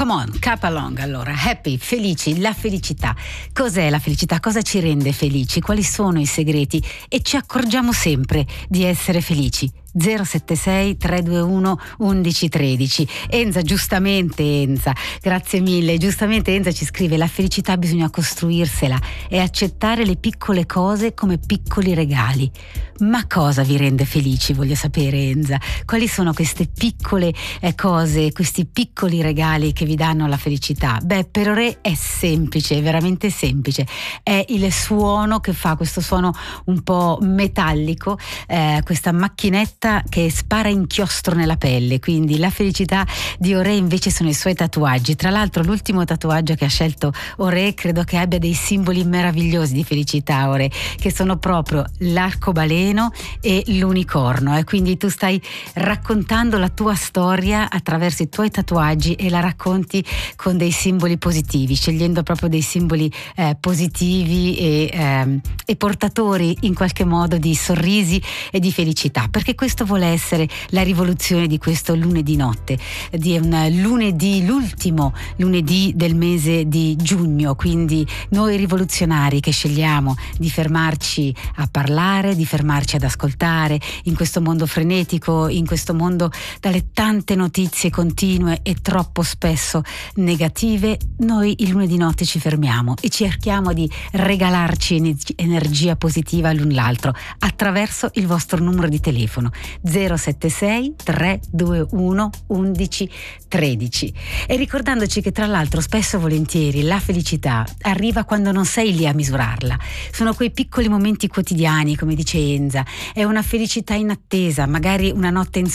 Come on, Cap Along. Allora, happy, felici, la felicità. Cos'è la felicità? Cosa ci rende felici? Quali sono i segreti? E ci accorgiamo sempre di essere felici. 076 321 1113. Enza, grazie mille. Giustamente Enza ci scrive: la felicità bisogna costruirsela e accettare le piccole cose come piccoli regali. Ma cosa vi rende felici? Voglio sapere, Enza. Quali sono queste piccole cose, questi piccoli regali che vi danno la felicità? Beh, per Ore è semplice, è veramente semplice. È il suono che fa, questo suono un po' metallico, questa macchinetta che spara inchiostro nella pelle. Quindi la felicità di Ore invece sono i suoi tatuaggi. Tra l'altro l'ultimo tatuaggio che ha scelto Ore credo che abbia dei simboli meravigliosi di felicità, Ore, che sono proprio l'arcobaleno e l'unicorno, e quindi tu stai raccontando la tua storia attraverso i tuoi tatuaggi e la racconti con dei simboli positivi, scegliendo proprio dei simboli positivi e portatori in qualche modo di sorrisi e di felicità, perché questo vuole essere la rivoluzione di questo lunedì notte, di un lunedì, l'ultimo lunedì del mese di giugno. Quindi noi rivoluzionari che scegliamo di fermarci a parlare, di fermarci ad ascoltare in questo mondo frenetico, in questo mondo dalle tante notizie continue e troppo spesso negative, noi il lunedì notte ci fermiamo e cerchiamo di regalarci energia positiva l'un l'altro attraverso il vostro numero di telefono 076 321 1113, e ricordandoci che tra l'altro spesso e volentieri la felicità arriva quando non sei lì a misurarla. Sono quei piccoli momenti quotidiani, come dice Enza, è una felicità in attesa, magari una notte